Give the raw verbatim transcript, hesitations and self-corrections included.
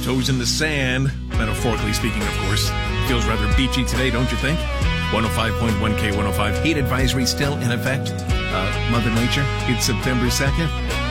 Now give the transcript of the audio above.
toes in the sand, metaphorically speaking, of course. Feels rather beachy today, don't you think? one oh five point one K one oh five. Heat advisory still in effect. Uh, Mother Nature, it's September second.